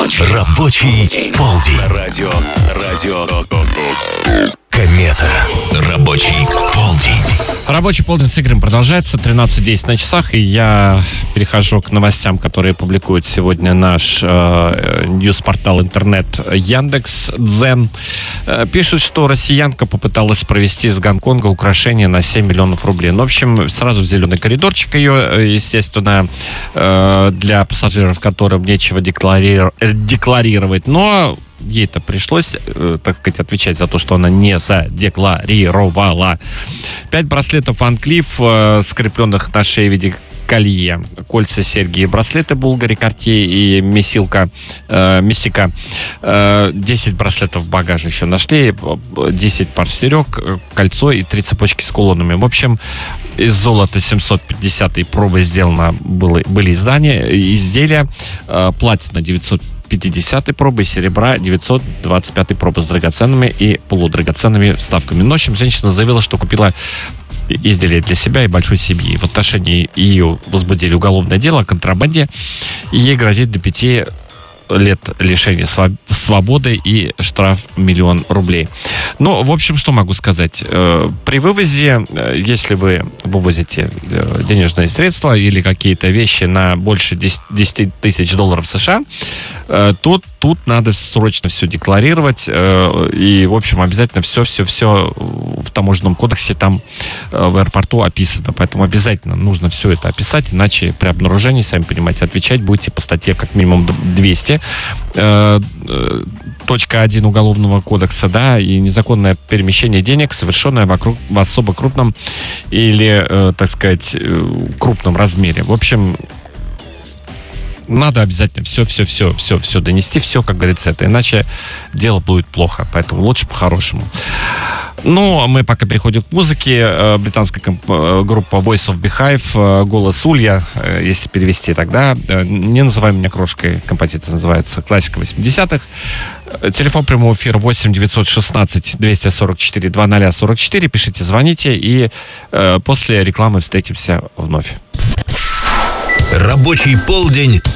Рабочий полдень. Радио Комета. Рабочий полдень. Рабочий полдень с Игорем продолжается. 13:10 на часах. И я перехожу к новостям, которые публикует сегодня наш ньюс-портал интернет Яндекс.Дзен. Пишут, что россиянка попыталась провести из Гонконга украшение на 7 миллионов рублей. Ну, в общем, сразу в зеленый коридорчик ее, естественно, для пассажиров, которым нечего декларировать. Но ей-то пришлось, так сказать, отвечать за то, что она не задекларировала. 5 браслетов Ван Клифф, скрепленных на шее в виде колье, кольца, серьги и браслеты Булгари, Картье и Мессика. 10 браслетов в багаже еще нашли, 10 пар серег, кольцо и 3 цепочки с кулонами. В общем, из золота 750-й пробы сделано были изделия, платина 950-й пробы, серебра 925-й пробы с драгоценными и полудрагоценными вставками. Но, в общем, женщина заявила, что купила изделия для себя и большой семьи. В отношении ее возбудили уголовное дело о контрабанде, и ей грозит до 5 лет лишения свободы и штраф 1 миллион рублей. Ну, в общем, что могу сказать? При вывозе, если вы вывозите денежные средства или какие-то вещи на больше 10 тысяч долларов США, то тут надо срочно все декларировать. И, в общем, обязательно все в таможенном кодексе там в аэропорту описано. Поэтому обязательно нужно все это описать, иначе при обнаружении, сами понимаете, отвечать будете по статье как минимум 200. Точка 1 Уголовного кодекса, да, и незаконное перемещение денег, совершенное в особо крупном или, так сказать, крупном размере. В общем, надо обязательно все донести, все, как говорится, это, иначе дело будет плохо, поэтому лучше по-хорошему. Ну, мы пока переходим к музыке. Британская группа Voice of Beehive, голос Улья, если перевести тогда. «Не называй меня крошкой», композиция называется, классика 80-х. Телефон прямого эфира 8 916 244 2044. Пишите, звоните, и после рекламы встретимся вновь. Рабочий полдень